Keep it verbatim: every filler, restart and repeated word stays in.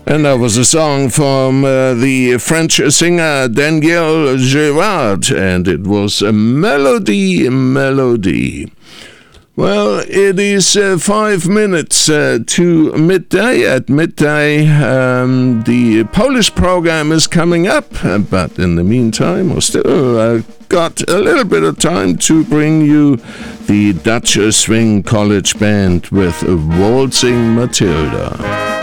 And that was a song from uh, the French singer Daniel Girard, and it was a melody, melody. Well, it is uh, five minutes uh, to midday. At midday, um, the Polish program is coming up, but in the meantime, we've still uh, got a little bit of time to bring you the Dutch Swing College Band with Waltzing Matilda.